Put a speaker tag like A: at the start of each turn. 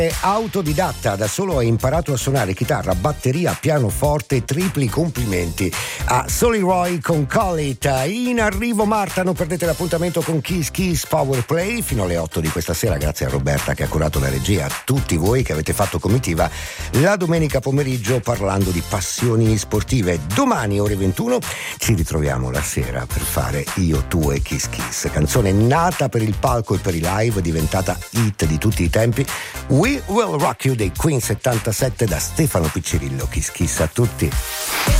A: Autodidatta, da solo ha imparato a suonare chitarra, batteria, pianoforte. Tripli complimenti a Solly Roy con Call It. In arrivo Marta, non perdete l'appuntamento con Kiss Kiss Power Play fino alle 8 di questa sera, grazie a Roberta che ha curato la regia, a tutti voi che avete fatto comitiva la domenica pomeriggio parlando di passioni sportive. Domani ore 21 ci ritroviamo la sera per fare Io, Tu e Kiss Kiss, canzone nata per il palco e per i live, diventata hit di tutti i tempi. We Will Rock You dei Queen 77 da Stefano Piccirillo. Kiss Kiss a tutti.